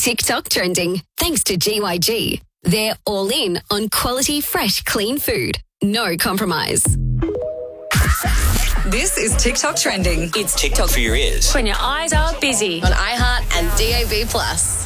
TikTok trending thanks to GYG. They're all in on quality, fresh, clean food. No compromise. This is TikTok trending. It's TikTok for your ears. When your eyes are busy. On iHeart and DAB+.